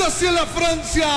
hacia la Francia.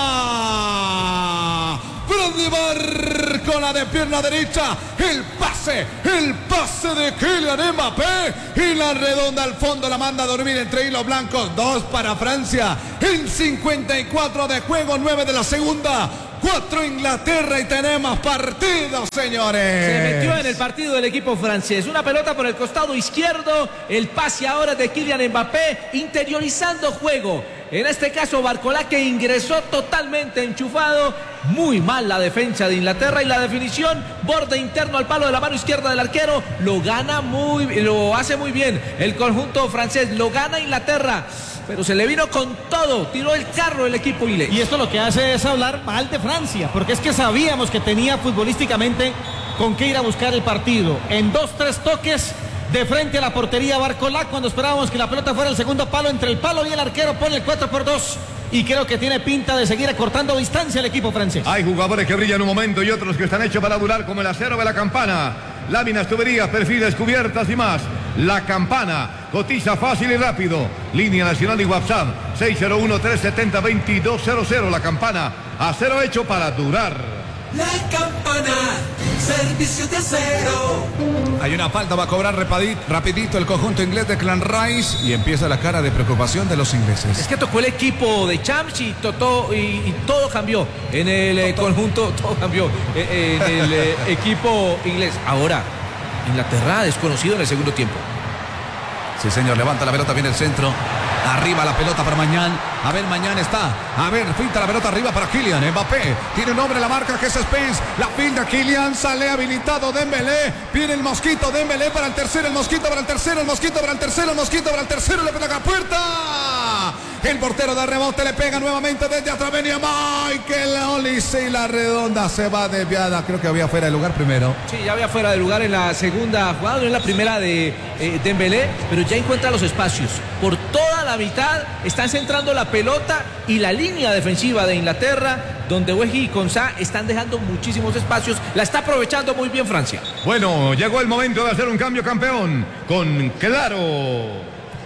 Bradley Barcola de pierna derecha. El pase de Kylian Mbappé. Y la redonda al fondo la manda a dormir entre hilos blancos. 2 para Francia. En 54 de juego, 9 de la segunda. 4 Inglaterra y tenemos partido, señores. Se metió en el partido del equipo francés. Una pelota por el costado izquierdo. El pase ahora de Kylian Mbappé, interiorizando juego. En este caso Barcola, que ingresó totalmente enchufado. Muy mal la defensa de Inglaterra y la definición, borde interno al palo de la mano izquierda del arquero. Lo hace muy bien el conjunto francés. Lo gana Inglaterra, pero se le vino con todo, tiró el carro el equipo inglés. Y esto lo que hace es hablar mal de Francia, porque es que sabíamos que tenía futbolísticamente con qué ir a buscar el partido. En 2-3 toques de frente a la portería Barcola, cuando esperábamos que la pelota fuera el segundo palo, entre el palo y el arquero pone el 4-2. Y creo que tiene pinta de seguir acortando distancia el equipo francés. Hay jugadores que brillan un momento y otros que están hechos para durar, como el acero de la Campana. Láminas, tuberías, perfiles, cubiertas y más. La Campana cotiza fácil y rápido. Línea nacional y WhatsApp 601-370-2200. La Campana, acero hecho para durar. La Campana, servicio de acero. Hay una falta, va a cobrar rapidito el conjunto inglés de Clan Rice. Y empieza la cara de preocupación de los ingleses. Es que tocó el equipo de Champs y todo cambió en el conjunto, todo cambió en el equipo inglés. Ahora, Inglaterra desconocido en el segundo tiempo. Sí, señor, levanta la pelota, viene el centro. Arriba la pelota para Mañán. A ver, Mañán está. A ver, finta la pelota arriba para Kylian Mbappé. Tiene un hombre en la marca que es Spence. La finta Kylian. Sale habilitado Dembélé. Viene el mosquito Dembélé para el tercero. El mosquito para el tercero. El mosquito para el tercero. El mosquito para el tercero. Le pega a la puerta. El portero de rebote le pega nuevamente desde atrás. Venía Michael Olise y la redonda se va desviada. Creo que había fuera de lugar primero. Sí, ya había fuera de lugar en la segunda jugada, no en la primera de Dembélé, pero ya encuentra los espacios. Por toda la mitad están centrando la pelota y la línea defensiva de Inglaterra, donde Wehi y Konsa están dejando muchísimos espacios. La está aprovechando muy bien Francia. Bueno, llegó el momento de hacer un cambio, campeón, con Claro.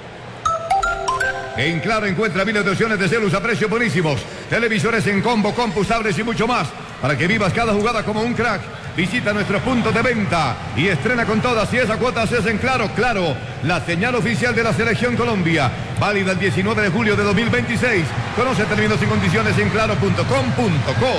En Claro encuentra miles de opciones de celus a precios buenísimos. Televisores en combo, compusables y mucho más. Para que vivas cada jugada como un crack. Visita nuestros puntos de venta y estrena con todas. Y esa cuota es en Claro. Claro, la señal oficial de la Selección Colombia. Válida el 19 de julio de 2026. Conoce términos y condiciones en claro.com.co.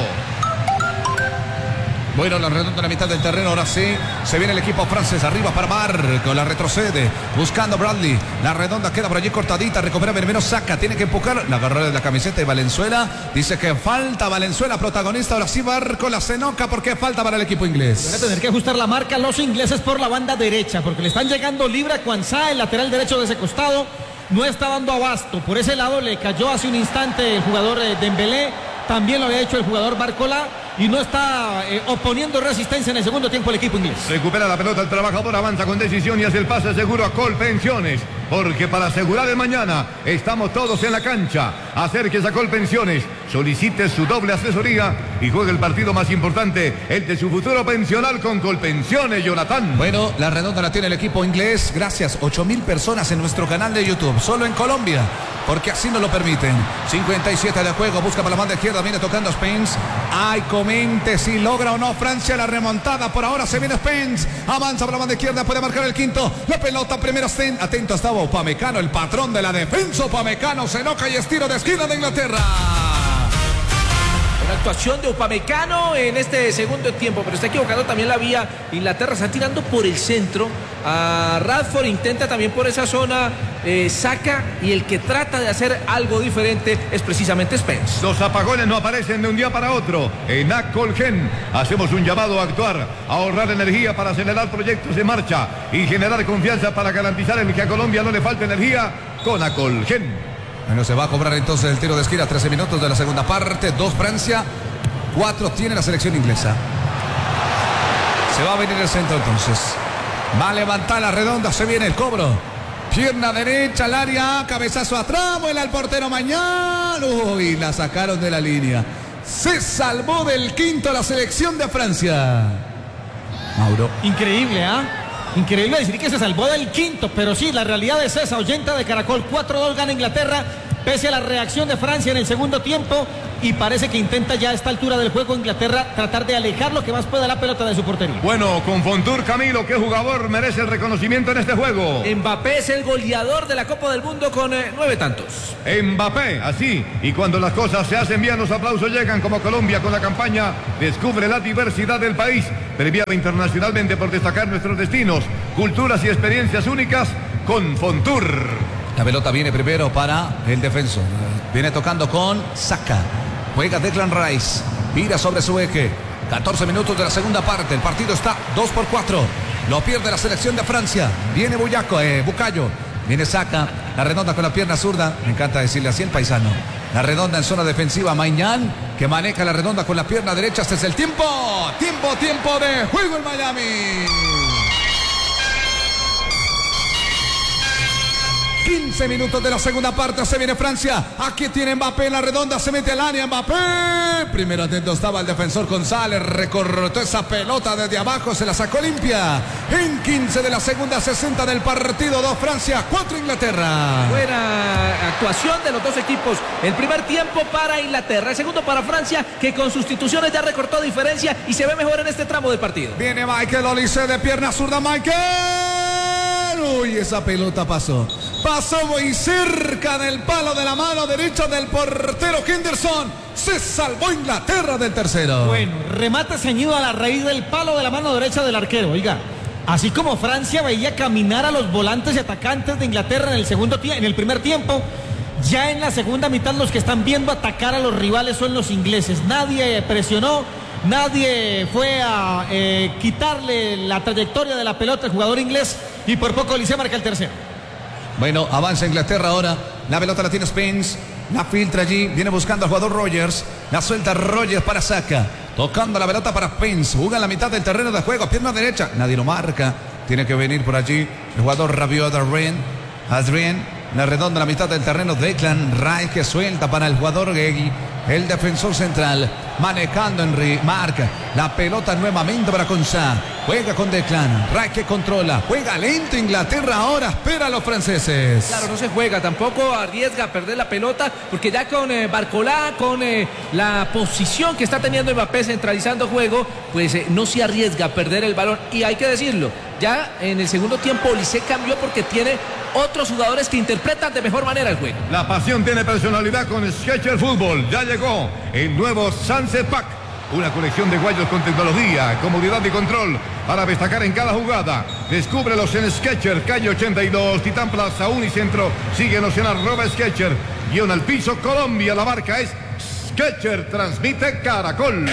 Bueno, la redonda en la mitad del terreno, ahora sí. Se viene el equipo francés, arriba para Marco, la retrocede, buscando Bradley. La redonda queda por allí cortadita, recupera Bermeno, saca, tiene que empujar. La agarró de la camiseta de Valenzuela. Dice que falta Valenzuela, protagonista. Ahora sí Marco la cenoca porque falta para el equipo inglés. Van a tener que ajustar la marca los ingleses por la banda derecha, porque le están llegando libre a Quansah, el lateral derecho de ese costado. No está dando abasto. Por ese lado le cayó hace un instante el jugador Dembélé. También lo había hecho el jugador Barcola. Y no está oponiendo resistencia en el segundo tiempo el equipo inglés. Recupera la pelota el trabajador, avanza con decisión y hace el pase seguro a Colpensiones. Porque para asegurar el mañana estamos todos en la cancha. Acérquese a Colpensiones, solicite su doble asesoría y juegue el partido más importante, el de su futuro pensional con Colpensiones, Jonathan. Bueno, la redonda la tiene el equipo inglés. Gracias, 8,000 personas en nuestro canal de YouTube, solo en Colombia, porque así nos lo permiten. 57 de juego, busca para la banda izquierda, viene tocando Spence. Ay, comente si logra o no Francia la remontada. Por ahora se viene Spence, avanza por la banda izquierda, puede marcar el quinto. La pelota primero, atento estaba Upamecano, el patrón de la defensa. Upamecano se enoja y estiro de esquina de Inglaterra. Una actuación de Upamecano en este segundo tiempo, pero está equivocando también la vía. Inglaterra está tirando por el centro. A Radford intenta también por esa zona, saca, y el que trata de hacer algo diferente es precisamente Spence. Los apagones no aparecen de un día para otro. En Acolgen hacemos un llamado a actuar, a ahorrar energía para acelerar proyectos en marcha y generar confianza para garantizar el que a Colombia no le falte energía con Acolgen. Bueno, se va a cobrar entonces el tiro de esquina, 13 minutos de la segunda parte. 2 Francia, 4 tiene la selección inglesa. Se va a venir el centro entonces. Va a levantar la redonda, se viene el cobro. Pierna derecha al área, cabezazo atrás, vuela el portero Mañán. Uy, la sacaron de la línea. Se salvó del quinto la selección de Francia. Mauro. Increíble, Increíble decir que se salvó del quinto, pero sí, la realidad es esa. Oyenta de Caracol, 4-2 gana Inglaterra. pese a la reacción de Francia en el segundo tiempo, y parece que intenta ya a esta altura del juego Inglaterra tratar de alejar lo que más pueda la pelota de su portería. Bueno, con Fontour, Camilo, ¿qué jugador merece el reconocimiento en este juego? Mbappé es el goleador de la Copa del Mundo con 9 tantos. Mbappé, así. Y cuando las cosas se hacen bien, los aplausos llegan, como Colombia con la campaña Descubre la diversidad del país, premiada internacionalmente por destacar nuestros destinos, culturas y experiencias únicas con Fontour. La pelota viene primero para el defensor. Viene tocando con Saka. Juega Declan Rice. Vira sobre su eje. 14 minutos de la segunda parte. El partido está 2-4. Lo pierde la selección de Francia. Viene Bucayo. Viene Saka. La redonda con la pierna zurda. Me encanta decirle así el paisano. La redonda en zona defensiva. Maignan, que maneja la redonda con la pierna derecha. Este es el tiempo. Tiempo de juego en Miami. 15 minutos de la segunda parte, se viene Francia. Aquí tiene Mbappé en la redonda, se mete al área Mbappé. Primero atento estaba el defensor González, recortó esa pelota desde abajo, se la sacó limpia. En 15 de la segunda, 60 del partido, 2 Francia, 4 Inglaterra. Buena actuación de los dos equipos. El primer tiempo para Inglaterra, el segundo para Francia, que con sustituciones ya recortó diferencia y se ve mejor en este tramo del partido. Viene Michael Olise de pierna zurda, Michael. Uy, esa pelota pasó muy cerca del palo de la mano derecha del portero Henderson. Se salvó Inglaterra del tercero. Bueno, remate ceñido a la raíz del palo de la mano derecha del arquero. Oiga, así como Francia veía caminar a los volantes y atacantes de Inglaterra en el primer tiempo, ya en la segunda mitad los que están viendo atacar a los rivales son los ingleses. Nadie presionó, nadie fue a quitarle la trayectoria de la pelota al jugador inglés, y por poco Olise marca el tercero. Bueno, avanza Inglaterra ahora. La pelota la tiene Spence. La filtra allí. Viene buscando al jugador Rogers. La suelta Rogers para Saka. Tocando la pelota para Spence. Juega en la mitad del terreno de juego. Pierna derecha. Nadie lo marca. Tiene que venir por allí el jugador Rabiot Adrien. La redonda en la mitad del terreno. Declan Rice, que suelta para el jugador Gegi. El defensor central. Manejando Henry. Marca la pelota nuevamente para Konsa. Juega con Declan Rice, que controla. Juega lento Inglaterra ahora. Espera a los franceses. Claro, no se juega. Tampoco arriesga a perder la pelota. Porque ya con Barcolá, con la posición que está teniendo Mbappé centralizando juego, pues no se arriesga a perder el balón. Y hay que decirlo. Ya en el segundo tiempo Olise cambió porque tiene otros jugadores que interpretan de mejor manera el juego. La pasión tiene personalidad con Skechers Fútbol. Ya llegó el nuevo Sunset Pack. Una colección de guayos con tecnología, comodidad y control para destacar en cada jugada. Descúbrelos en Skechers, calle 82, Titán Plaza, Unicentro. Síguenos en @Skechers. Guión al piso, Colombia. La marca es Skechers. Transmite Caracol.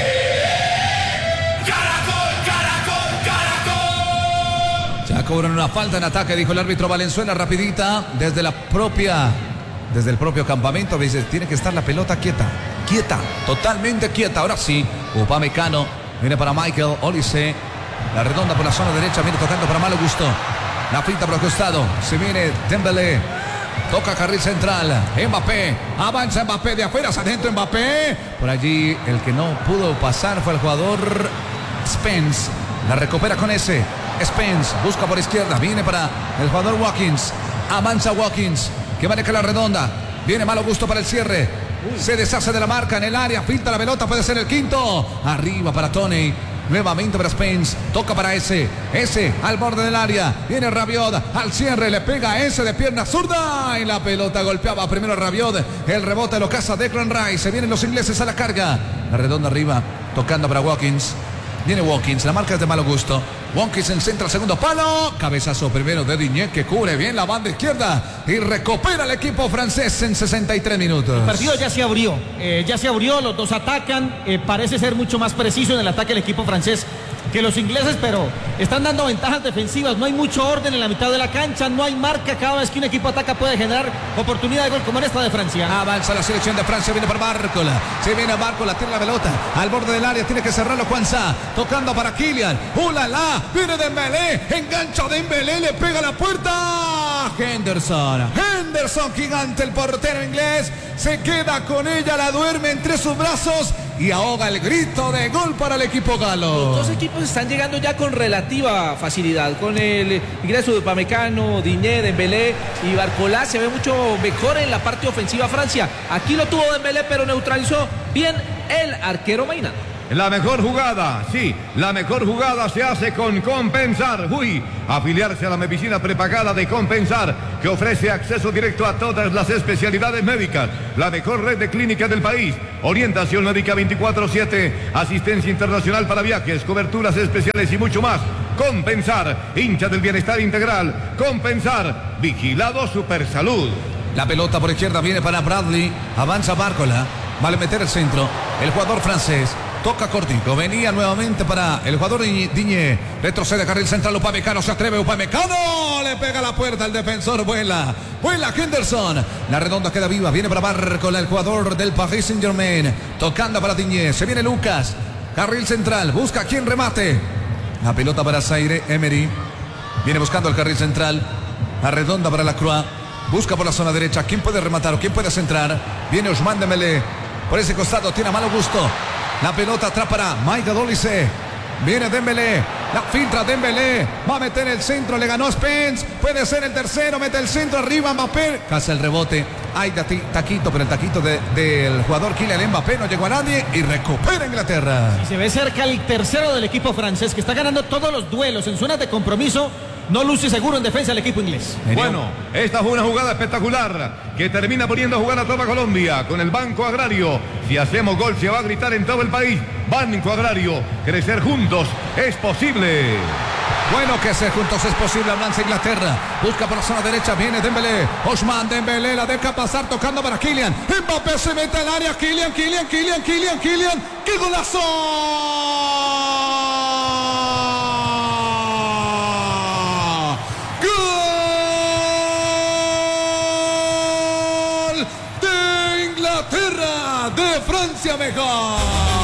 Ya cobran una falta en ataque, dijo el árbitro Valenzuela, rapidita, desde el propio campamento. Dice, tiene que estar la pelota quieta, totalmente quieta. Ahora sí, Upamecano, viene para Michael Olise, la redonda por la zona derecha, viene tocando para Malo Gusto. La finta por el costado, se viene Dembélé, toca carril central, Mbappé, avanza Mbappé, de afuera hacia adentro Mbappé. Por allí el que no pudo pasar fue el jugador Spence, la recupera con ese. Spence busca por izquierda, viene para el jugador Watkins, avanza Watkins, que maneja la redonda, viene Malo Gusto para el cierre, se deshace de la marca en el área, filtra la pelota, puede ser el quinto, arriba para Tony, nuevamente para Spence, toca para ese al borde del área, viene Rabiot al cierre, le pega a ese de pierna zurda y la pelota golpeaba primero a Rabiot, el rebote lo caza Declan Rice, se vienen los ingleses a la carga, la redonda arriba, tocando para Watkins. Viene Watkins, la marca es de Malo Gusto. Watkins en centro, segundo palo. Cabezazo primero de Digne, que cubre bien la banda izquierda y recupera el equipo francés en 63 minutos. El partido ya se abrió, los dos atacan. Parece ser mucho más preciso en el ataque el equipo francés que los ingleses, pero están dando ventajas defensivas. No hay mucho orden en la mitad de la cancha, no hay marca. Cada vez que un equipo ataca puede generar oportunidad de gol, como en esta de Francia. Avanza la selección de Francia, viene para Barcola. Se viene Barcola, tiene la pelota al borde del área, tiene que cerrarlo Juanza. Tocando para Kylian. ¡Ulala! Viene Dembélé, engancha Dembélé, le pega a la puerta. Henderson, gigante, el portero inglés. Se queda con ella, la duerme entre sus brazos y ahoga el grito de gol para el equipo galo. Los dos equipos están llegando ya con relativa facilidad, con el ingreso de Upamecano, Digne, Dembélé y Barcola. Se ve mucho mejor en la parte ofensiva Francia. Aquí lo tuvo Dembélé, pero neutralizó bien el arquero Maina. La mejor jugada, sí, la mejor jugada se hace con Compensar. Uy, afiliarse a la medicina prepagada de Compensar, que ofrece acceso directo a todas las especialidades médicas. La mejor red de clínicas del país. Orientación médica 24/7, asistencia internacional para viajes, coberturas especiales y mucho más. Compensar, hincha del bienestar integral. Compensar, vigilado Supersalud. La pelota por izquierda viene para Bradley. Avanza Barcola. Vale meter el centro. El jugador francés. Toca cortico, venía nuevamente para el jugador Digne. Retrocede carril central, Upamecano se atreve, Upamecano le pega a la puerta, el defensor vuela Henderson. La redonda queda viva, viene para Barcola, el jugador del Paris Saint-Germain. Tocando para Digne, se viene Lucas. Carril central, busca quien remate. La pelota para Zaire Emery. Viene buscando el carril central. La redonda para Lacroix. Busca por la zona derecha, ¿quién puede rematar o quién puede centrar? Viene Ousmane Dembélé. Por ese costado tiene a malo gusto. La pelota atrás para Michael Olise. Viene Dembélé. La filtra Dembélé. Va a meter el centro. Le ganó Spence. Puede ser el tercero. Mete el centro arriba. Mbappé. Caza el rebote. Hay taquito. Pero el taquito del jugador Kylian Mbappé no llegó a nadie. Y recupera Inglaterra. Y se ve cerca el tercero del equipo francés, que está ganando todos los duelos en zonas de compromiso. No luce seguro en defensa el equipo inglés. Bueno, esta fue una jugada espectacular que termina poniendo a jugar a toda Colombia con el Banco Agrario. Si hacemos gol se va a gritar en todo el país. Banco Agrario, crecer juntos es posible. Bueno, que ser juntos es posible. Avanza Inglaterra. Busca por la zona derecha. Viene Dembélé. Ousmane Dembélé la deja pasar tocando para Kylian. Mbappé se mete al área. Kylian. ¡Qué golazo! De Francia mejor.